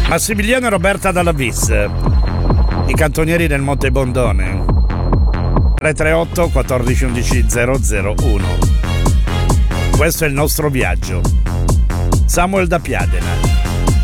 Massimiliano e Roberta dalla Vis, i cantonieri del Monte Bondone. 338 14 11 001. Questo è il nostro viaggio. Samuel da Piadena.